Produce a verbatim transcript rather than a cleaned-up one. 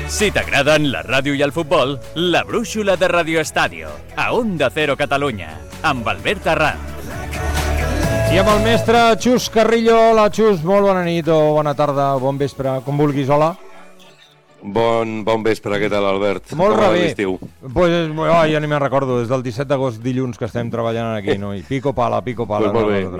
Si t'agraden la ràdio i el futbol, la brúixola de Radio Estadio, a Onda Cero Catalunya, amb Albert Arranz. I amb el mestre Xus Carrillo. Hola, Xus, molt bona nit o bona tarda, bon vespre, com vulguis, hola. Bon, bon vespre, què tal, Albert? Molt com bé. Pues, oh, ja ni me'n recordo, des del disset d'agost dilluns que estem treballant aquí, no? I pico pala, pico pala. Pues molt bé.